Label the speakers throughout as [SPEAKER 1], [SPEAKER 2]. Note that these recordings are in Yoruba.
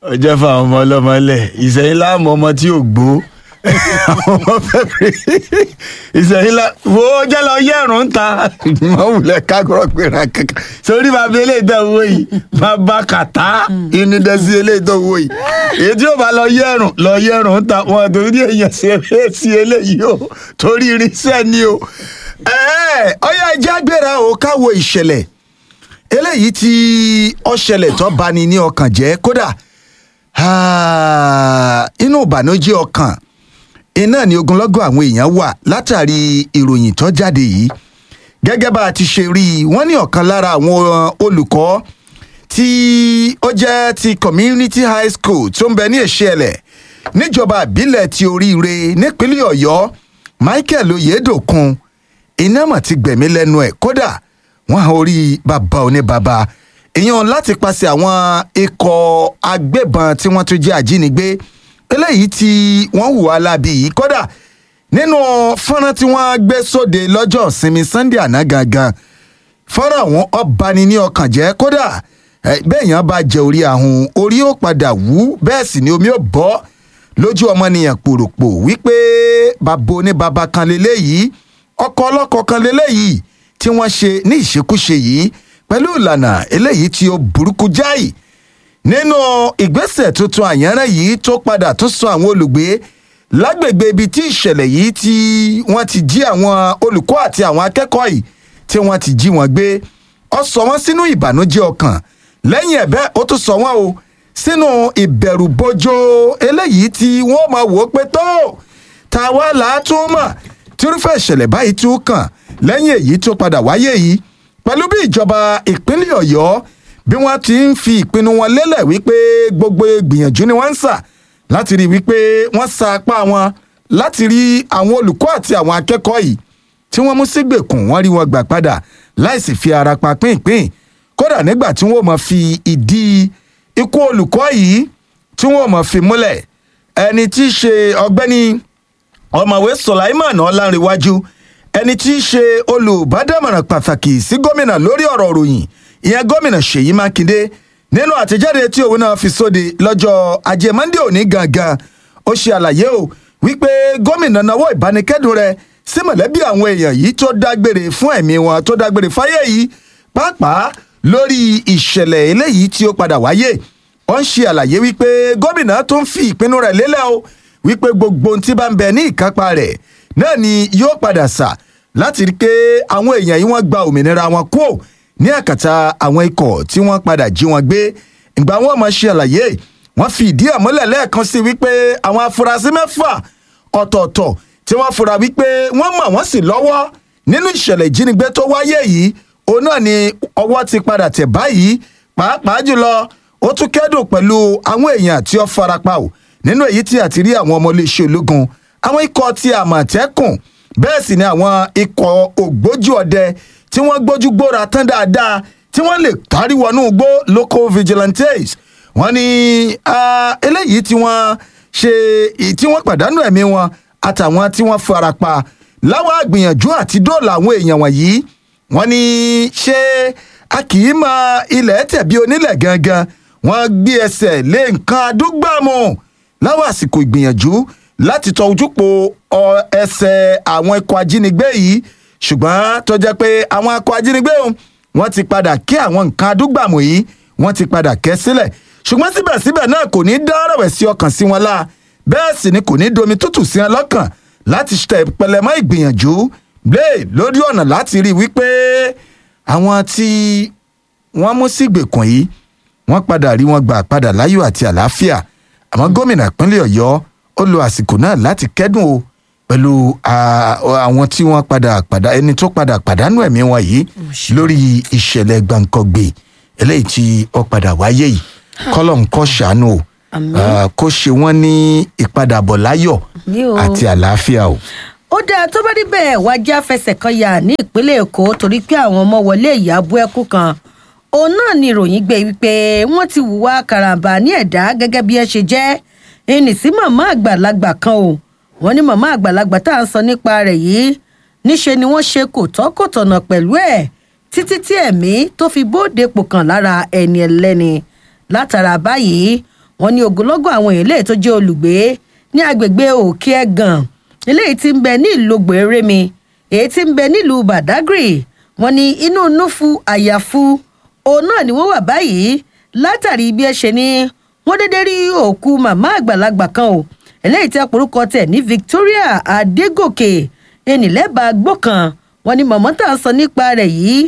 [SPEAKER 1] ọjọ́ fún àwọn ọmọ ọlọ́mọ lẹ̀ ìsẹ̀yìn láàmú ọmọ tí ò gbó àwọn ọmọ fẹ́ẹ́ ìsẹ̀yìn wo jẹ́ lọ yẹ̀rùn ń ta mọ̀wùlẹ̀ kákúrọ̀ pèrà kankan sórí bàbá eléyìí tó wò yìí bàbá kàtá ìnídẹ́sí eléyìí tó wò yìí èyí tí ó bá lọ yẹ̀rùn ń ta wọn torí èèyàn sí eléyìí o torí irinṣẹ́ ni o ọyá ẹjẹ́ àgbèrè o káwo ìṣẹ̀lẹ̀ eléyìí tí ó ṣẹlẹ̀ tó bani ní ọkàn jẹ́ kódà inú ìbànújẹ́ ọkàn iná ni ogunlọ́gọ̀ àwọn èèyàn wà látàrí ìròyìn tó jáde yìí gẹ́gẹ́ bá a ti ṣe rí i wọ́n ní ọ̀kan lára àwọn olùkọ́ tí ó jẹ́ ti community high school tó ń bẹ ní Ìṣẹ̀lẹ̀ níjọba ìbílẹ̀ ti Oríire nípínlẹ̀ Ọ̀yọ́ Michael Oyedokun iná mà ti gbẹ̀mí lẹ́nu ẹ̀ kódà wọ́n hàn orí bàbá oníbàbá èèyàn láti pàṣẹ àwọn ikọ̀ agbébọn tí wọ́n tún jẹ́ ajínigbé eléyìí tí wọ́n hùwà láabi yìí kódà nínú fọ́nrán tí wọ́n gbé sóde lọ́jọ́ ìsinmi Sunday àná gangan fọ́nrán àwọn ọ̀bani ní ọkàn jẹ́ kódà bẹ́ẹ̀yàn bá jẹ orí ahun orí ó padà wú bẹ́ẹ̀ sì ni omi ó bọ́ lójú ọmọnìyàn pòròpò wípé bàbá oníbàbá kan lélẹ́yìí ọkọ ọlọ́kọ kan lélẹ́yìí tí wọ́n ṣe ní ìṣekúṣe yìí pẹ̀lú ìlànà eléyìí tí ó burúkú jáì nínú ìgbésẹ̀ tuntun àyànrán yìí tó padà tún sọ àwọn olùgbé lágbègbè ibi tí ìṣẹ̀lẹ̀ yìí tí wọ́n ti jí àwọn olùkọ́ àti àwọn akẹ́kọ̀ọ́ yìí tí wọ́n ti jí wọn gbé ó sọ wọ́n sínú ìbànújẹ́ ọkàn lẹ́yìn ẹ̀bẹ̀ ó tún sọ wọ́n o sínú ìbẹ̀rùbojo eléyìí tí wọ́n máa wò ó pé tó tàwa làá tún mọ̀ tírúfẹ́ ìṣẹ̀lẹ̀ báyìí tún kàn lẹ́yìn èyí tó padà wáyé yìí pẹ̀lú bí ìjọba ìpínlẹ̀ Ọ̀yọ́ bí wọ́n ti ń fi ìpinnu wọn lélẹ̀ wípé gbogbo ìgbìyànjú ni wọ́n ń sà láti rí wípé wọ́n sa apá wọn láti rí àwọn olùkọ́ àti àwọn akẹ́kọ̀ọ́ yìí tí wọ́n mú sígbèkùn wọ́n rí wọn gbà padà láìsí fi ara pa pínpín kódà nígbà tí wọ́n mọ̀ fi ìdí ikú olùkọ́ yìí tí wọ́n mọ̀ fi múlẹ̀ ẹni tí í ṣe ọ̀gbẹ́ni ọ̀mọ̀wé Sulaiman Ọlánrewájú ẹni tí í ṣe olùbádámọ̀ràn pàtàkì sí gómìnà lórí ọ̀rọ̀ òròyìn ìyẹn gómìnà Ṣèyí Mákindé nínú àtẹ̀jáde tí òun náà fi sóde lọ́jọ́ Ajé Monday òní gangan ó ṣe àlàyé o wípé gómìnà nawọ́ ìbánikẹ́dùn rẹ̀ sí mọ̀lẹ́bí àwọn èèyàn yìí tó dágbére fún ẹ̀mí wọn tó dágbére fáyé yìí pàápàá lórí ìṣẹ̀lẹ̀ eléyìí tí ó padà wáyé ó ń ṣe àlàyé wípé gómìnà tó ń fi ìpinnu rẹ̀ lélẹ̀ o wípé gbogbo ohun tí bá ń bẹ ní ìkápá rẹ̀ náà ni yóò padà sà láti rí pé àwọn èèyàn yìí wọ́n gba òmìnira wọn kúò ní àkàtà àwọn ikọ̀ tí wọ́n padà jí wọn gbé ìgbà wọn máa ṣe àlàyé wọ́n fi ìdí ẹ̀ múlẹ̀ lẹ́ẹ̀kan sí wípé àwọn afurasí 6 ọ̀tọ̀ọ̀tọ̀ tí wọ́n fura wípé wọ́n mọ̀ wọ́n sì lọ́wọ́ nínú ìṣẹ̀lẹ̀ ìjínigbé tó wáyé yìí òun náà ni ọwọ́ ti padà tẹ̀ báyìí pàápàá jùlọ ó tún kẹ́dùn pẹ̀lú àwọn èèyàn tí ó farapa o nínú èyí tí àti rí àwọn ọmọ iléeṣẹ́ ológun àwọn ikọ̀ ti Àmọ̀tẹ́kùn bẹ́ẹ̀ sì ni àwọn ikọ̀ ògbójú ọdẹ tí wọ́n gbójú gbóra tán dáadáa tí wọ́n lè kárí wọnú igbó local vigilantes wọ́n ní eléyìí tí wọ́n ṣe tí wọ́n pàdánù ẹ̀mí wọn àtàwọn tí wọ́n farapa láwọn àgbìyànjú àti dóòlà àwọn èèyàn wọ̀nyí wọ́n ní ṣé a kì í mọ ilẹ̀ tẹ̀bí onílẹ̀ gangan wọ́n gbé ẹsẹ̀ lé nǹkan adúgbàmù láwọn àsìkò ìgbìyànjú láti tọ ojúpọ̀ ẹsẹ̀ àwọn ikọ̀ ajínigbé yìí ṣùgbọ́n tó jẹ́ pé àwọn ikọ̀ ajínigbé wọ́n ti padà kí àwọn nǹkan adúgbàmù yìí wọ́n ti padà kẹ́ sílẹ̀ ṣùgbọ́n síbẹ̀síbẹ̀ náà kò ní dá rẹ̀wẹ̀sì ọkàn sí wọn láà bẹ́ẹ̀ sì ni kò ní domi tútù sí wọn lọ́kàn láti tẹ̀ pẹlẹmọ́ ìgbìyànjú lórí ọ̀nà láti rí wípé àwọn tí wọ́n mú sígbèkùn yìí wọ́n padà rí wọn gbà padà láyọ̀ àti àlàáfíà àmọ́ gómìnà ìpínlẹ̀ Ọ̀yọ́ ó lo àsìkò náà láti kẹ́dùn o pẹ̀lú àwọn tí wọ́n padà ẹni tó padà pàdánù ẹ̀mí wọn yìí lórí ìṣẹ̀lẹ̀ gbàǹkangbè eléyìí tí ó padà wáyé yìí kọ́lọ̀ ń kọ́ ṣàánú o kó ṣe wọ́n ní ìpadàbọ̀ láyọ̀ àti àlàáfíà o.
[SPEAKER 2] ó dáa tó bá rí bẹ́ẹ̀ wájú àfẹsẹ̀ kan yà ní ìpínlẹ̀ Èkó torí pé àwọn ọmọ wọlé ìyàbú ẹkú kan òun náà ni ìròyìn gbé wípé wọ́n ti hùwà karambà ní ẹ̀dá gẹ́gẹ́ bí ẹ ṣe jẹ́ ẹnì sí màmá àgbàlagbà kan o wọ́n ní màmá àgbàlagbà tá à ń sọ nípa rẹ̀ yìí níṣe ni wọ́n ṣe kò tọ́ kò tọ̀nà pẹ̀lú ẹ̀ títí tí ẹ̀mí tó fi bóde pò kàn lára ẹni ẹlẹ́ni látara báyìí wọ́n ní ogunlọ́gọ̀ àwọn èèyàn eléyìí tó jẹ́ olùgbé ní agbègbè òkè ẹ̀gàn eléyìí tí ń bẹ ní ìlógbò erémi èyí tí ń bẹ nílùú badagry wọ́n ní inú núfu àyàfu òun náà ni wọ́n wà báyìí látàrí bí ẹ ṣe ní wọ́n dédé rí òkú màmá àgbàlagbà kan o eléyìí tí àpòrúkọ tẹ̀ ní Victoria Adégòkè ẹnìlẹ́bàá gbọ́kàn wọ́n ní mọ̀mọ́ tá a sọ nípa rẹ̀ yìí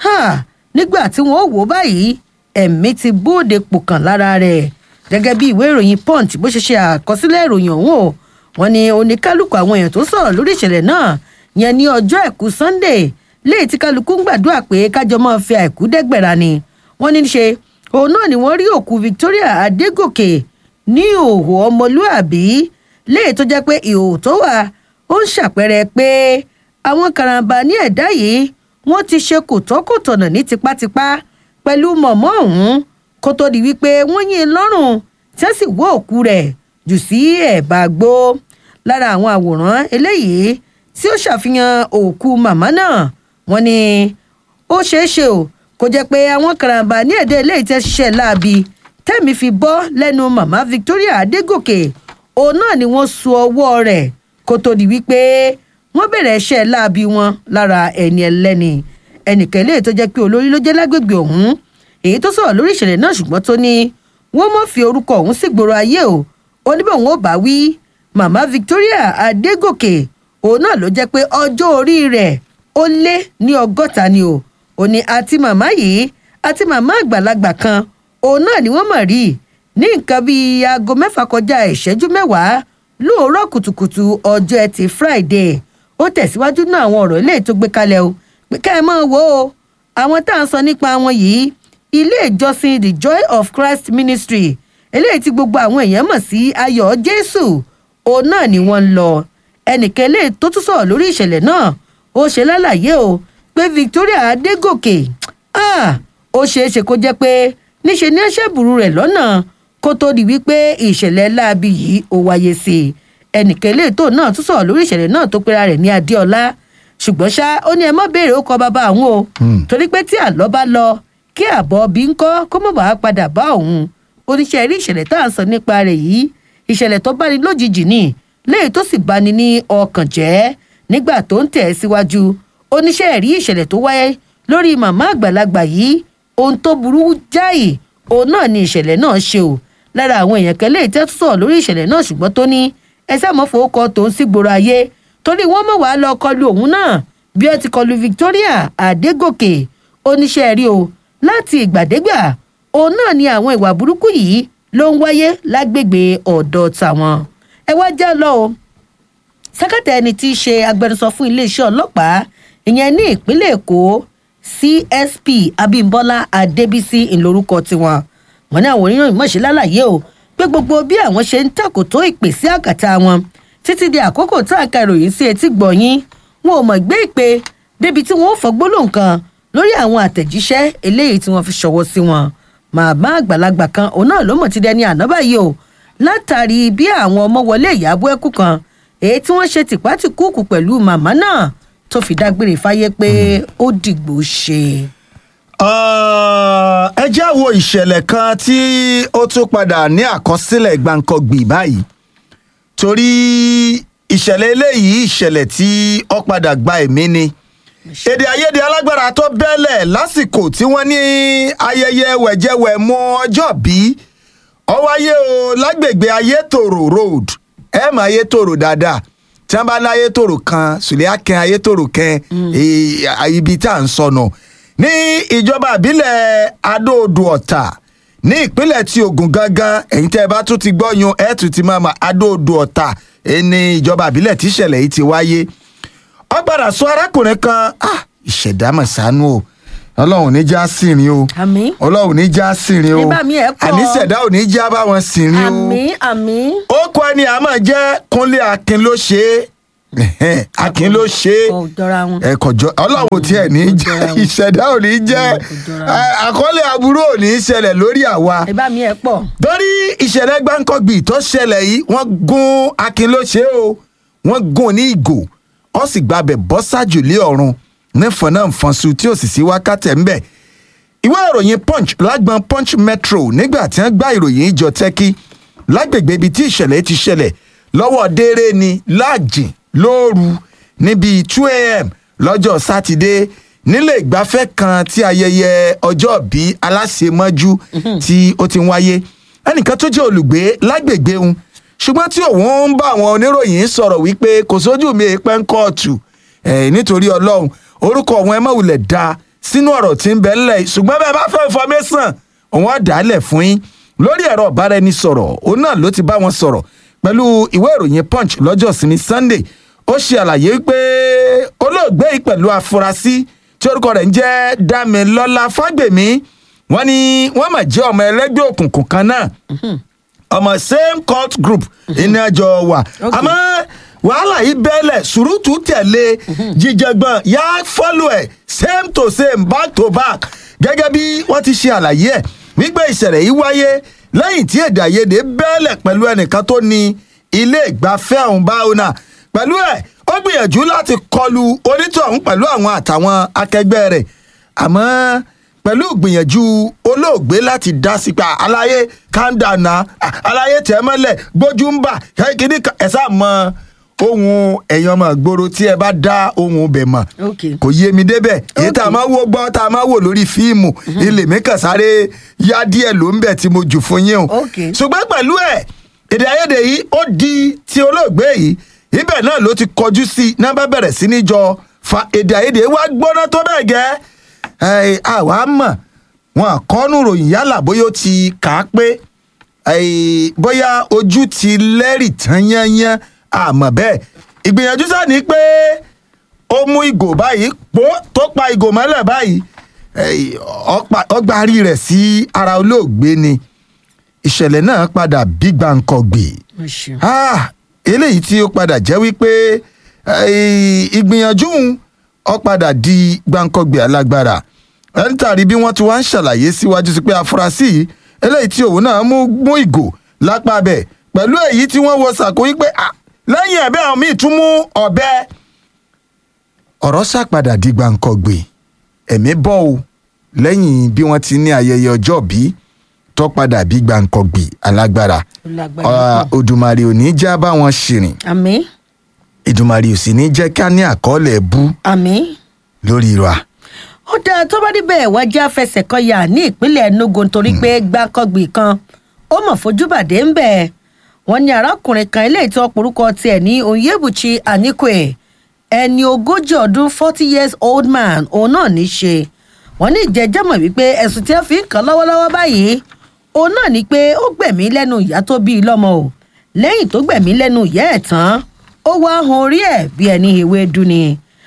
[SPEAKER 2] nígbà tí wọ́n wò báyìí ẹ̀mí ti bóde pòkàn lára rẹ̀ gẹ́gẹ́ bí ìwé ìròyìn Punch bó ṣe ṣe àkọsílẹ̀ ìròyìn ọ̀hún o wọ́n ní oníkálukú àwọn èèyàn tó sọ̀rọ̀ lórí ìṣẹ̀lẹ̀ náà yẹn ní ọjọ́ àìkú Sunday léyìí tí kálukú ń gbàdúrà pé kájọ máa fi àìkú dẹ́gbẹ̀rà ni wọ́n ní ṣe òun náà ni wọ́n rí òkú Victoria Adégòkè ní ìhòòhò ọmọlúàbí léyìí tó jẹ́ pé ìhòòhò tó wà ó ń ṣàpẹẹrẹ pé àwọn karambà ní ẹ̀dá yìí wọ́n ti ṣe kòtọ́kòtọ̀nà ní tipátipá pẹ̀lú mọ̀mọ́ ọ̀hún kó tó di wípé wọ́n yín in lọ́rùn tí wọ́n sì wọ́ òkú rẹ̀ jù sí ẹ̀bá gbó lára àwọn àwòrán eléyìí tí ó ṣàfihàn òkú màmá náà wọ́n ní ó ṣeé ṣe o kó jẹ́ pé àwọn karambà ní ẹ̀dá eléyìí tẹ́ ṣiṣẹ́ láabi tẹ́mi fi bọ́ lẹ́nu màmá Victoria Adégòkè òun náà ni wọ́n so ọwọ́ rẹ̀ kó tó di wípé wọ́n bẹ̀rẹ̀ iṣẹ́ láabi wọn lára ẹni ẹlẹ́ni ẹnìkan eléyìí tó jẹ́ pé olórí ló jẹ́ lágbègbè ọ̀hún èyí tó sọ̀rọ̀ lórí ìṣẹ̀lẹ̀ náà ṣùgbọ́n tó ní wọ́n mọ̀ fi orúkọ ọ̀hún sígboro ayé o ó ní bí òun ò bá wí màmá Victoria Adégòkè òun náà ló jẹ́ pé ọjọ́ orí rẹ̀ ó lé ní 60 ni o ó ní àti màmá yìí àti màmá àgbàlagbà kan òun náà ni wọ́n mọ̀ rí ní nǹkan bíi aago 6 kọjá ìṣẹ́jú 10 lóòrọ̀ kùtùkùtù ọjọ́ ẹtì Friday ó tẹ̀síwájú náà àwọn ọ̀rọ̀ eléyìí tó gbé kalẹ̀ o pé ká ẹ máa wò ó àwọn tá à ń sọ nípa wọn yìí ilé ìjọsìn The Joy of Christ Ministry eléyìí tí gbogbo àwọn èèyàn mọ̀ sí Ayọ̀ Jésù òun náà ni wọ́n ń lọ ẹnìkan eléyìí tó tún sọ̀rọ̀ lórí ìṣẹ̀lẹ̀ náà ó ṣe lálàyé o pé Victoria Adégòkè ó ṣeé ṣe kó jẹ́ pé níṣe ní ẹ̀ṣẹ̀bùrú rẹ̀ lọ́nà kó tó di wípé ìṣẹ̀lẹ̀ láabi yìí ó wáyé sí i ẹnìkan eléyìí tó náà tún sọ̀rọ̀ lórí ìṣẹ̀lẹ̀ náà tó pera rẹ̀ ní Adéọlá ṣùgbọ́n ṣá ó ní ẹ má béèrè ó kọ bàbá àwọn o torí pé tí àlọ́ bá lọ kí àbọ̀ bí ń kọ́ kó mọ̀ bá padà bá òun oníṣẹ́ rí ìṣẹ̀lẹ̀ tá à ń sọ nípa rẹ̀ yìí ìṣẹ̀lẹ̀ tó báni lójijì ni léyìí tó sì báni ní ọkàn jẹ́ nígbà tó ń tẹ̀ síwájú oníṣẹ́ rí ìṣẹ̀lẹ̀ tó wáyé lórí màmá àgbàlagbà yìí ohun tó burú jáì òun náà ni ìṣẹ̀lẹ̀ náà ṣe o lára àwọn èèyàn kan léyìí tẹ́ tó sọ̀rọ̀ lórí ìṣẹ̀lẹ̀ náà ṣùgbọ́n tó ní ẹsẹ̀ àmọ́fowókọ tó ń sígboro ayé torí wọ́n mọ̀ wá lọ kọlu òun náà bí ó ti kọlu Victoria Adégòkè oníṣẹ́ rí o láti ìgbàdégbà òun náà ni àwọn ìwà burúkú yìí ló ń wáyé lágbègbè ọ̀dọ̀ tàwọn ẹ wá já lọ o sákàtà ẹni tí í ṣe agbẹnusọ fún iléeṣẹ́ ọlọ́pàá ìyẹn ní ìpínlẹ̀ Èkó CSP Abímbọ́lá Adébísí ìlórúkọ tiwọn wọn ní àwọn oníròyìn mọ̀ ṣe lálàyé o pé gbogbo bí àwọn ṣe ń tàkòtò ìpè sí àkàtà wọn títí di àkókò tá a ka ìròyìn sí etí gbọ̀nyìn wọn ò mọ̀ gbé ìpè débi tí wọn ò fọgbó lóǹkan lórí àwọn àtẹ̀jíṣẹ́ eléyìí tí wọ́n fi ṣọwọ́ sí wọn màmá àgbàlagbà kan òun náà ló mọ̀ ti dẹni àná báyìí o látàrí bí àwọn ọmọ wọlé ìyàbọ̀ ẹkú kan èyí tí wọ́n ṣe tìpátìkúùkù pẹ̀lú màmá náà tó fi dágbére fáyé pé ó dìgbò ṣe.
[SPEAKER 1] ẹ já wo ìṣẹ̀lẹ̀ kan tí ó tún padà ní àkọsílẹ̀ gbàǹkangbì báyìí torí ìṣẹ̀lẹ̀ eléyìí ìṣẹ̀lẹ̀ tí ó padà gba ẹ̀mí ni èdè àìyedè alágbára tó bẹ́lẹ̀ lásìkò tí wọ́n ní ayẹyẹ wẹ̀jẹwẹ̀mu ọjọ́ bí ó wáyé o lágbègbè Ayétòrò road ẹ mọ̀ Ayétòrò dáadáa tí wọ́n bá ní Ayétòrò kan Sùlẹ́àkẹ́ Ayétòrò kan ibi tá à ń sọnù ní ìjọba ìbílẹ̀ Adó-Odò Ọ̀tà ní ìpínlẹ̀ tí Ògùn gangan ẹ̀yin tẹ́ ẹ bá tún ti gbọ́yún ẹ̀ tún ti máa ma Adó-Odò Ọ̀tà ní ìjọba ìbílẹ̀ tí ìṣẹ̀lẹ̀ yìí ti wáyé ó padà sọ arákùnrin kan ìṣẹ̀dá mọ̀sánú o Ọlọ́run ní já sìnrin o Ọlọ́run ní já sìnrin o àníṣẹ̀dá ò ní já bá wọn sìnrin o ó kọ́ ẹni àmọ́ jẹ́ Kúnlé Akin ló ṣe é Akin ló ṣe é ẹ̀kọ́jọ́ Ọlọ́run tí ẹ̀ ní jẹ́ ìṣẹ̀dá ò ní jẹ́ àkọlé aburú ò ní ṣẹlẹ̀ lórí àwa torí ìṣẹ̀lẹ̀ gbáǹkọ́gbì tó ṣẹlẹ̀ yìí wọ́n gún Akin ló ṣe é o wọ́n gún ní ìgò ó sì gbabẹ̀ bọ́ sájùlé ọ̀run nífọ̀n náà fọ̀nṣu tí ò sì sí wákàtí ńbẹ̀ ìwé ìròyìn punch lágbọn punch metro nígbà tí wọ́n gbá ìròyìn ìjọ tẹ́kí lágbègbè ibi tí ìṣẹ̀lẹ̀ ti ṣẹlẹ̀ lọ́wọ́ déere ni láàjìn lóru níbi 2 a.m. lọ́jọ́ sátidé nílé ìgbafẹ́ kan tí ayẹyẹ ọjọ́ bíi aláṣemọ́jú tí ó ti ń wáyé ẹnìkan tó jẹ́ olùgbé lágbègbè òun ṣùgbọ́n tí òun ń bá àwọn oníròyìn sọ̀rọ̀ wípé kò sójú mi èèpẹ́ ń kóòtù nítorí ọlọ́run orúkọ òun ẹ má wulẹ̀ da sínú ọ̀rọ̀ tí ń bẹ ńlẹ̀ ṣùgbọ́n bẹ́ẹ̀ bá fẹ́ information òun á dàálẹ̀ fún yín lórí ẹ̀rọ ìbáraẹnisọ̀rọ̀ òun náà ló ti bá wọn sọ̀rọ̀ pẹ̀lú ìwé ìròyìn punch lọ́jọ́ ìsinmi sunday ó ṣe àlàyé wípé olóògbé yìí pẹ̀lú afurasí tí orúkọ rẹ̀ ń jẹ́ Dámilọ́lá Fágbèmí wọ́n ní wọ́n mà jẹ́ ọmọ ẹlẹ́gbẹ́ òkùnkùn kan náà ọmọ same cult group ìní àjọ wà àmọ́ wàhálà yìí bẹ́ẹ̀lẹ̀ sùrùtù tẹ̀lé jíjẹgbọ́n yá fọ́lù ẹ̀ same to same back to back gẹ́gẹ́ bí wọ́n ti ṣe àlàyé ẹ̀ wípé ìṣẹ̀lẹ̀ yìí wáyé lẹ́yìn tí èdè àìyedè bẹ́ẹ̀lẹ̀ pẹ̀lú ẹnìkan tó ní ilé ìgbafẹ́ ọ̀hún báwọnà pẹ̀lú ẹ̀ ó gbìyànjú láti kọlu onítọ̀hún pẹ̀lú àwọn àtàwọn akẹgbẹ́ rẹ̀ àmọ́ pẹ̀lú gbìyànjú olóògbé láti dá sí pa aláyé kandana aláyé tẹ́mọ́lẹ̀ gbójú ń bà kíní ẹ̀sà mọ́ ohun ẹ̀yàn ọmọ ìgboro tí ẹ bá dá ohun bẹ̀ mọ̀ kò yé mi débẹ̀ èyí tá a máa wò gbọ́ tá a máa wò lórí fíìmù ilé mi kàn sáré yá díẹ̀ ló ń bẹ̀ tí mo jù fún yín o ṣùgbọ́n pẹ̀lú ẹ̀ èdè àìyedè yìí ó di ti olóògbé yìí ibẹ̀ náà ló ti kọjú sí i náà bá bẹ̀rẹ̀ sí ní jọ fa èdè àìyedè wá gbóná tó bẹ́ẹ̀ gẹ́ àwa mọ̀ wọn àkọ́nù ròyìn yálà bóyá ó ti kà á pé bóyá ojú ti lẹ́rì tán yányán àmọ́ bẹ́ẹ̀ ìgbìyànjú sáà ní pé ó mú ìgò báyìí pò tó pa ìgò mọ́lẹ̀ báyìí ọgbàrí rẹ̀ sí ara olóògbé ni ìṣẹ̀lẹ̀ náà padà bí gbàǹkọ̀gbì eléyìí tí ó padà jẹ́ wípé ìgbìyànjú ó padà di gbàǹkọ̀gbì alágbára ẹ̀ńtàrí bí wọ́n ti wá ń ṣàlàyé síwájú sí pé afurasí yìí eléyìí tí òun náà mú ìgò lápá bẹ̀ pẹ̀lú èyí tí wọ́n wo sàkó wípé lẹ́yìn ẹ̀bẹ̀ àwọn míì tún mú ọ̀bẹ. ọ̀rọ̀ ṣàpadà di gbàǹkọ̀gbì ẹ̀mí bọ́ o lẹ́yìn bí wọ́n ti ní ayẹyẹ ọjọ́ bí tó padà bí gbàǹkọ̀gbì alágbára Òdùmarè ò ní já bá wọn ṣìrìn
[SPEAKER 2] àmín
[SPEAKER 1] Ìdùmarè ò sì ní jẹ́ ká ní àkọọ́lẹ̀ bú
[SPEAKER 2] àmín
[SPEAKER 1] lórí wa.
[SPEAKER 2] ó dáa tó bá níbẹ̀ wá já fẹsẹ̀ kan yà ní ìpínlẹ̀ Enugu nítorí pé gbàǹkọ̀gbì kan ó mọ̀ fojúbàdé ń bẹ̀ wọ́n ní arákùnrin kan ilé ìtọ́ porúkọ tiẹ̀ ní Onyebuchi Anikwe ẹni 40 ọdún 40 years old man òun náà ní ṣe wọ́n ní ìjẹ́jẹ́mọ̀ wípé ẹ̀sùn tí wọ́n fi ń kàn lọ́wọ́lọ́wọ́ báyìí òun náà ní pé ó gbẹ̀mí lẹ́nu ìyá tó bí i lọ́mọ o lẹ́yìn tó gbẹ̀mí lẹ́nu ìyá ẹ̀ tán ó wá han orí ẹ̀ bí ẹni ewédú ni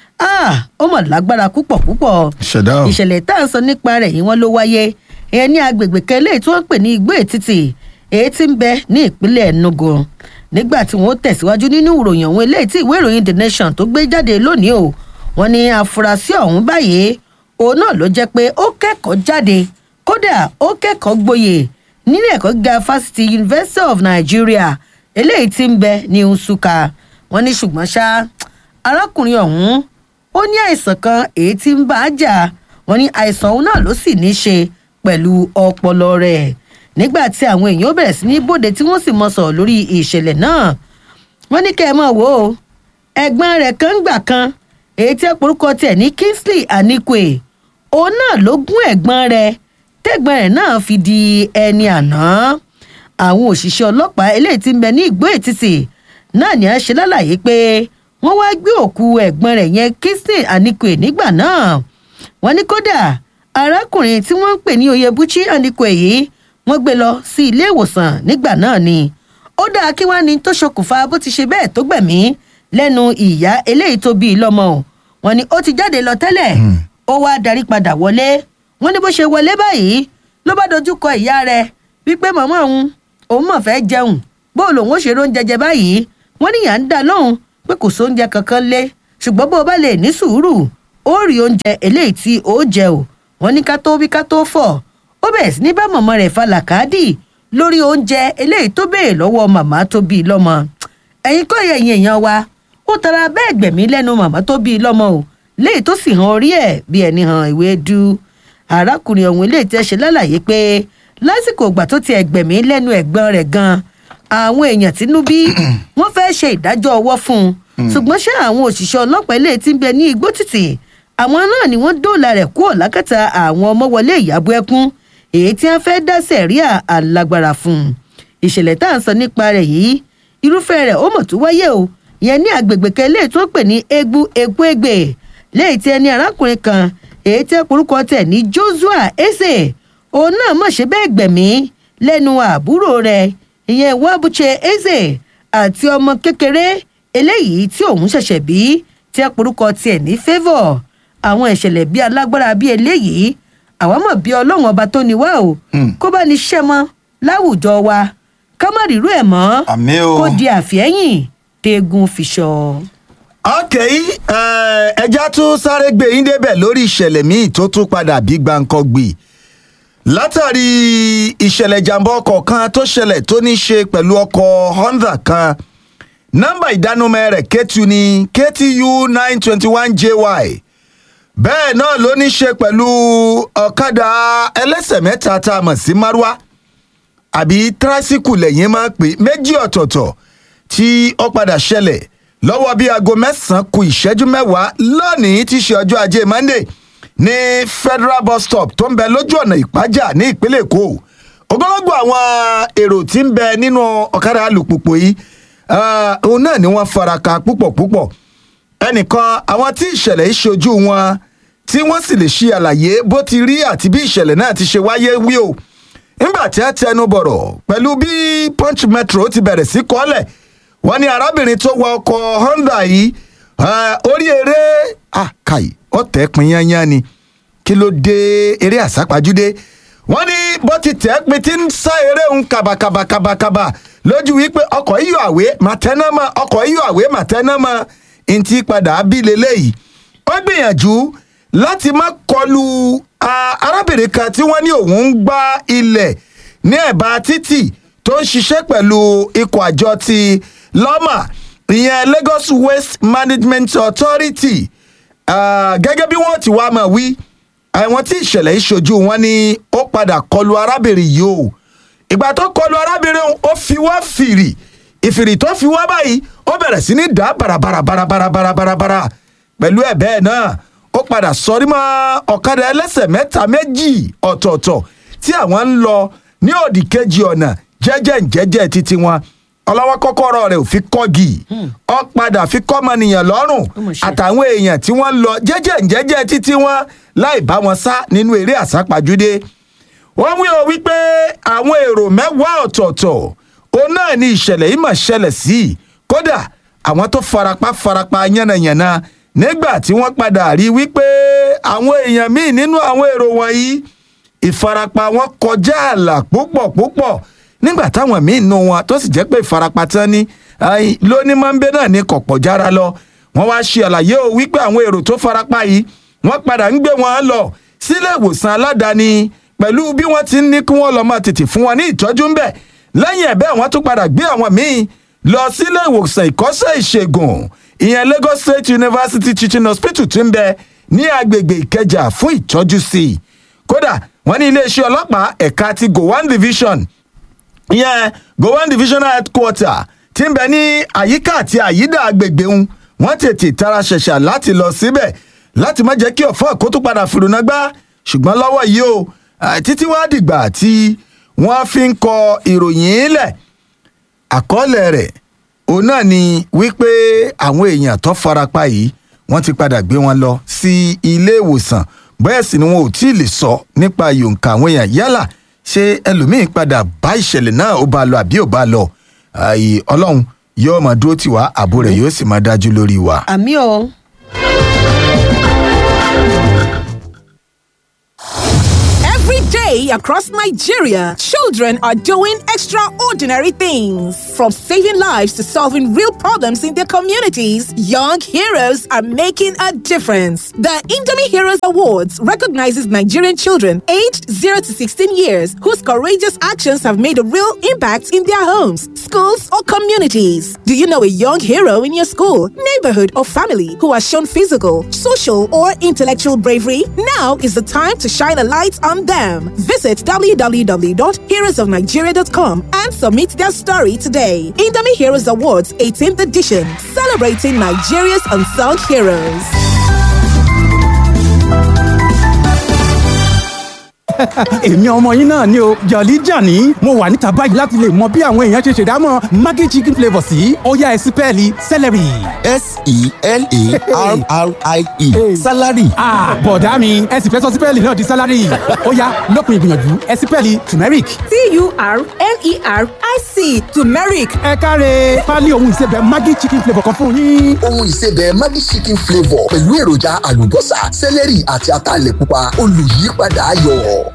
[SPEAKER 2] ó mọ̀ lágbára púpọ̀ púpọ̀ ìṣẹ̀lẹ̀ tá à ń sọ nípa rẹ̀ yìí wọ́n ló wáyé ìyẹn ní agbègbè kan eléyìí tí wọ́n pè ní Igbó Ètìtì èyí tí ń bẹ ní ìpínlẹ̀ Enugu nígbà tí wọ́n tẹ̀síwájú nínú ìròyìn ọ̀hún eléyìí tí ìwé ìròyìn The Nation tó gbé jáde lónìí o wọ́n ní afurasí ọ̀hún báyìí òun náà ló jẹ́ pé ó kẹ́kọ̀ọ́ jáde kódà ó kẹ́kọ̀ọ́ gboyè nílé ẹ̀kọ́ gíga fásitì University of Nigeria eléyìí tí ń bẹ ní Nsukka wọ́n ní ṣùgbọ́n ṣá arákùnrin ọ̀hún ó ní àìsàn kan èyí tí ń bá a jà wọ́n ní àìsàn òun náà ló sì ní í ṣe pẹ̀lú ọpọlọ rẹ̀ nígbà tí àwọn èèyàn bẹ̀rẹ̀ sí ní bòde tí wọ́n sì mọ sọ̀rọ̀ lórí ìṣẹ̀lẹ̀ náà wọ́n ní kẹ́ ẹ mọ̀ wò ó ẹ̀gbọ́n rẹ̀ kan gbà kan èyí tí orúkọ tiẹ̀ ní Kingsley Anikwe òun náà ló gún ẹ̀gbọ́n rẹ̀ tẹ́gbọ́n rẹ̀ náà fi di ẹni àná àwọn òṣìṣẹ́ ọlọ́pàá eléyìí tí ń bẹ ní Igbó Ètìtì náà ní a ṣe lálàyé pé wọ́n wá gbé òkú ẹ̀gbọ́n rẹ̀ yẹn Kingsley Anikwe nígbà náà wọ́n ní kódà arákùnrin tí wọ́n ń pè ní Onyebuchi Anikwe yìí wọ́n gbé lọ sí ilé ìwòsàn nígbà náà ni ó dáa kí wá ní tó ṣokùnfà bó ti ṣe bẹ́ẹ̀ tó gbẹ̀mí lẹ́nu ìyá eléyìí tó bí i lọ́mọ wọ́n ní ó ti jáde lọ tẹ́lẹ̀ ó wá darí padà wọlé wọ́n ní bó ṣe wọlé báyìí ló bá dojú kọ ìyá rẹ̀ wípé màmá òun mọ̀ fẹ́ jẹun bó lòun ó ṣe róúnjẹ jẹ báyìí wọ́n ní ìyá ń dá lóhùn pé kò sóúnjẹ kankan lé ṣùgbọ́n bó o bá lè ní sùúrù ó rí oúnjẹ eléyìí tí ó jẹ o wọ́n ní ká tó wí ká tó fọ̀ ó bẹ̀rẹ̀ sí ní bá mọ̀mọ́ rẹ̀ fa làkàdì lórí oúnjẹ eléyìí tó béèrè lọ́wọ́ màmá tó bí i lọ́mọ ẹ̀yin kọ́ ẹ̀yin èèyàn wa ó tara bẹ́ẹ̀ gbẹ̀mí lẹ́nu màmá tó bí i lọ́mọ o léyìí tó sì hàn orí ẹ̀ bí ẹni hàn ìwé dú arákùnrin ọ̀hún ilé ìtẹ́sẹ̀ lálàyé pé lásìkò ìgbà tó ti ẹ̀gbẹ̀mí lẹ́nu ẹ̀gbọ́n rẹ̀ gan àwọn èèyàn tínú bí wọ́n fẹ́ ṣe ìdájọ́ ọwọ́ fún un ṣùgbọ́n ṣé àwọn òṣìṣẹ́ ọlọ́pàá ilé tí ń bẹ ní igbó títì àwọn náà ni wọ́n dóòlà rẹ̀ kúrò lákàtà àwọn ọmọ wọlé ìyàbọ̀ ẹkún èyí tí wọ́n fẹ́ dá sẹ̀ríà alágbára fún un ìṣẹ̀lẹ̀ tá à ń sọ nípa rẹ̀ yìí irúfẹ́ rẹ̀ ó mọ̀ tó wáyé o ìyẹn ní agbègbè kan eléyìí tó ń pè ní Egbu-Egbe léyìí tí ẹni arákùnrin kan èyí tí orúkọ tẹ̀ ní Joshua Eze òun náà mọ̀ ṣe bẹ́ẹ̀ gbẹ̀mí lẹ́nu àbúrò rẹ̀ ìyẹn Wabuche Eze àti ọmọ kékeré eléyìí tí òun ṣẹ̀ṣẹ̀ bí tí orúkọ tiẹ̀ ní Favour àwọn ìṣẹ̀lẹ̀ bíi alágbára bíi eléyìí àwọn mọ̀ bí ọlọ́run ọba tó ní wá o kó bá ní ṣẹ́ mọ́ láwùjọ wa ká má rírú ẹ̀ mọ́ kó di àfẹ́yìn tẹ́gun fi sọ.
[SPEAKER 1] ẹja tún sáré gbé yín débẹ̀ lórí ìṣẹ̀lẹ̀ míì tó tún padà bí gbàǹkangbì látàrí ìṣẹ̀lẹ̀ ìjàmbá ọkọ̀ kan tó ṣẹlẹ̀ tó ní ṣe pẹ̀lú ọkọ̀ Honda kan nọ́mbà ìdánimọ̀ rẹ̀ KTU ní KTU 921JY bẹ́ẹ̀ náà ló ní ṣe pẹ̀lú ọ̀kadà ẹlẹ́sẹ̀ mẹ́ta tá a mọ̀ sí márúwá àbí tíráṣíkù lẹ́yìn máa ń pè méjì ọ̀tọ̀ọ̀tọ̀ tí ó padà ṣẹlẹ̀ lọ́wọ́ bíi aago 9:10 lónìí tí í ṣe ọjọ́ ajé Monday ní Federal bus stop tó ń bẹ lójú ọ̀nà Ìpájà ní ìpínlẹ̀ Èkó ogologo àwọn èrò tí ń bẹ nínú ọ̀kadà alùpùpù yìí òun náà ni wọ́n faraka púpọ̀ ẹnìkan àwọn tí ìṣẹ̀lẹ̀ yìí ṣojú wọn tí wọ́n sì lè ṣe àlàyé bó ti rí àti bí ìṣẹ̀lẹ̀ náà ti ṣe wáyé wí o nígbà tí a tẹnu bọ̀rọ̀ pẹ̀lú bí Punch Metro ti bẹ̀rẹ̀ sí kọ́lẹ̀ wọ́n ní arábìnrin tó wa ọkọ̀ Honda yìí orí eré àkàì ọ̀tẹ̀ pin yányán ni kí ló dé eré àsápajúdé wọ́n ní bó ti tẹ̀ pin tí ń sá eré ń kàbàkàbàkàbà lójú wípé ọkọ̀ iyọ̀ àwé màtẹ́námà ọkọ̀ iyọ̀ àwé màtẹ́námà ntí padà bí leléyìí ó gbìyànjú láti má kọlu arábìnrin kan tí wọ́n ní òun ń gbá ilẹ̀ ní ẹ̀bá títì tó ń ṣiṣẹ́ pẹ̀lú ikọ̀ àjọ ti LOMA ìyẹn Lagos Waste Management Authority gẹ́gẹ́ bí wọ́n ti wá mọ̀ wí àwọn tí ìṣẹ̀lẹ̀ ìṣojú wọn ni ó padà kọlu arábìnrin yìí o ìgbà tó kọlu arábìnrin ó fi wá fìrì ìfìrì tó fi wá báyìí ó bẹ̀rẹ̀ sí ní dá bàràbàrà pẹ̀lú ẹ̀ bẹ́ẹ̀ náà ó padà sọrí mọ́ ọ̀kadà ẹlẹ́sẹ̀ mẹ́ta méjì ọ̀tọ̀ọ̀tọ̀ tí àwọn ń lọ ní òdì kejì ọ̀nà jẹ́jẹ́ títí wọn ọlọ́wọ́ kọ́kọ́rọ́ rẹ̀ ò fi kọ́gì ó padà fi kọ́mọnìyàn lọ́rùn àtàwọn èèyàn tí wọ́n lọ jẹ́jẹ́ títí wọn láì bá wọn sá nínú eré àsápajúdé wọ́n wí o wípé àwọn èrò 10 ọ̀tọ̀ọ̀tọ̀ òun náà ni ìṣẹ̀lẹ̀ yìí mà ṣẹlẹ̀ sí kódà àwọn tó farapa yánnayànna nígbà tí wọ́n padà rí wípé àwọn èèyàn míì nínú àwọn èrò wọ̀nyí ìfarapa wọn kọjá ààlà púpọ̀ nígbà táwọn míì nù wọn tó sì jẹ́ pé ìfarapa tán ní lóní mọ́ńbé náà ní kọ̀pọ̀ jára lọ wọ́n wá ṣe àlàyé o wípé àwọn èrò tó farapa yìí wọ́n padà ń gbé wọn lọ sílé ìwòsàn aládàáni pẹ̀lú bí wọ́n ti ń ní kí wọ́n lọ máa tètè fún wọn ní ìtọ́jú ńbẹ̀ lẹ́yìn ẹ̀bẹ̀ wọ́n tún padà gbé àwọn míì lọ sílé ìwòsàn ìkọ́ṣẹ́ ìṣègùn ìyẹn Lagos State University Teaching Hospital tí ń bẹ ní agbègbè Ìkẹjà fún ìtọ́jú sí i kódà wọ́n ní iléeṣẹ́ ọlọ́pàá ẹ̀ka ti Gowon Division ìyẹn Gowon Divisional Headquarter tí ń bẹ ní àyíká àti àyídà agbègbè wọn tètè tara ṣẹ̀ṣà láti lọ síbẹ̀ láti má jẹ́ kí ọ̀fọ̀ kó tó padà fìrùnà gbá ṣùgbọ́n lọ́wọ́ yìí o títí wá dìgbà tí wọ́n fi ń kọ ìròyìn lẹ̀ àkọọ́lẹ̀ rẹ̀ òun náà ni wípé àwọn èèyàn tó farapa yìí wọ́n ti padà gbé wọn lọ sí ilé ìwòsàn bẹ́ẹ̀ sì ni wọn ò tí ì lè sọ nípa yòǹkà àwọn èèyàn yálà ṣé ẹlòmíín padà bá ìṣẹ̀lẹ̀ náà ó bá lọ àbí ò bá lọ Ọlọ́run yóò máa dúró tì wá ààbò rẹ̀ yóò sì máa dájú lórí wa.
[SPEAKER 2] àmín o.
[SPEAKER 3] Every day Today, across Nigeria, children are doing extraordinary things. From saving lives to solving real problems in their communities, young heroes are making a difference. The Indomie Heroes Awards recognizes Nigerian children aged 0 to 16 years whose courageous actions have made a real impact in their homes, schools, or communities. Do you know a young hero in your school, neighborhood, or family who has shown physical, social, or intellectual bravery? Now is the time to shine a light on them. Visit www.heroesofnigeria.com and submit their story today. Indomie Heroes Awards 18th edition, celebrating Nigeria's unsung heroes.
[SPEAKER 4] èmi ọmọ yín náà ni o Jolly Johnny mo wà níta báyìí láti lè mọ bí àwọn èèyàn ṣe ṣèdámọ̀ Maggi chicken flavour sí ó yá ẹ sípẹ́ẹ̀lì celery.
[SPEAKER 5] S-E-L-A-R-R-I-E salary.
[SPEAKER 4] bọ̀dá mi ẹ sì fẹ́ sọ sípẹ́ẹ̀lì náà di salary ó yá lópin ìgbìyànjú ẹ sípẹ́ẹ̀lì turmeric.
[SPEAKER 6] T-U-R-M-E-R-I-C turmeric.
[SPEAKER 4] ẹ káre pálí ohun ìsebẹ̀ Maggi chicken flavour kan fún yín.
[SPEAKER 5] Ohun ìsebẹ̀ Maggi chicken flavour pẹ̀lú èròjà àlùbọ́sà celery àti ataalẹ̀ pupa olùyípadà ayọ̀.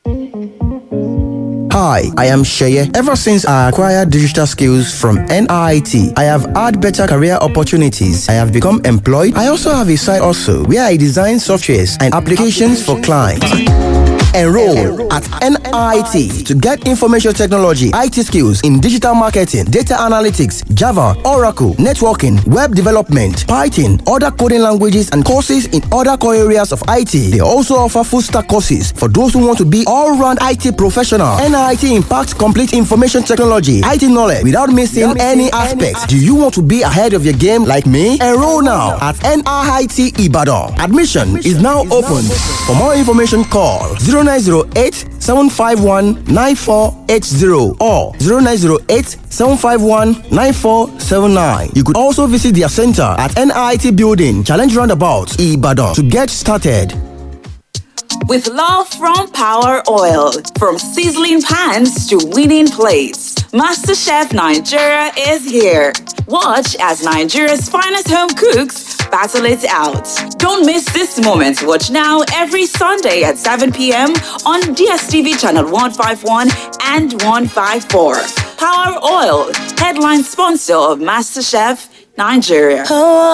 [SPEAKER 7] Hi, I am Sheye. Ever since I acquired digital skills from NIT, I have had better career opportunities. I have become employed. I also have a side also where I design softwares and applications for clients. Enroll at NIT to get information technology, IT skills in digital marketing, data analytics, Java, Oracle, networking, web development, Python, other coding languages, and courses in other core areas of IT. They also offer full stack courses for those who want to be all-round IT professional. NIT impacts complete information technology, IT knowledge without missing any aspects. Do you want to be ahead of your game like me? Enroll now at NIT Ibadan. Admission is now open. For more information, call 0908 751 9480 or 0908 751 9479. You could also visit their center at NIT Building, Challenge Roundabout, Ibadan to get started.
[SPEAKER 8] With love from Power Oil, from sizzling pans to winning plates, MasterChef Nigeria is here. Watch as Nigeria's finest home cooks battle it out. Don't miss this moment. Watch now every Sunday at 7 p.m. on DSTV channel 151 and 154. Power Oil, headline sponsor of MasterChef Nigeria.